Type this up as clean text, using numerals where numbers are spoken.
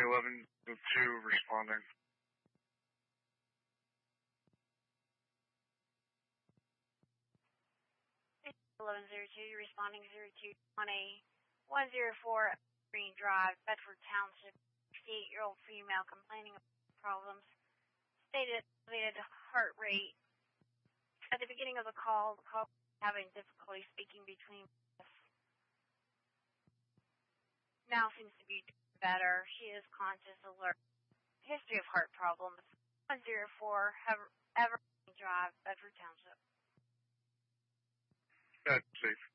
1102 responding. 1102, responding 02 on a 104 Green Drive, Bedford Township. 68-year-old female complaining of problems. Stated elevated heart rate. At the beginning of the call was having difficulty speaking between breaths. Now seems to be better. She is conscious, alert. History of heart problems. 104 Evergreen Drive, Bedford Township. That's safe.